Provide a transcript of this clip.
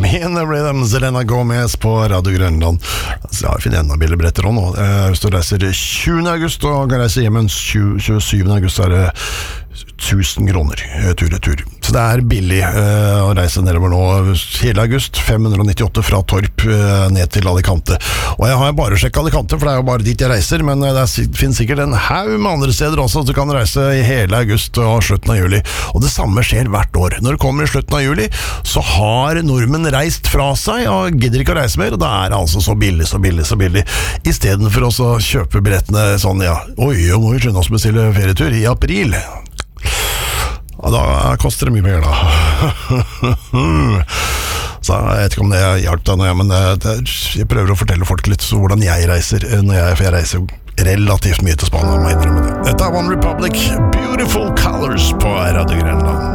Mine Rhythms, Selena Gomez på Radio Grønland. Så jeg finner enda billigere billetter også nå. Hvis du reiser 20. august og kan reise hjem 27. august, så det 1000 kroner tur. Så det billig å reise nedover nå. Hele august 598 fra Torp ned til Alicante. Og jeg har bare sjekket Alicante, for det jo bare dit jeg reiser, men det finnes sikkert en haug med andre steder også, så du kan reise i hele august og slutten av juli. Og det samme skjer hvert år. Når det kommer i slutten av juli, så har nordmenn reist fra seg og gidder ikke å reise mer, og da det altså så billig. I stedet for å kjøpe billettene sånn, må vi skjønne oss bestille ferietur i april. Ja, da koster det mye penger da. Så jeg vet ikke om det hjalp deg nå, men jeg prøver å fortelle folk litt hvordan jeg reiser, for jeg reiser relativt mye til Spania, må jeg innrømme det. Dette One Republic, Beautiful Colors på Radio Grønland.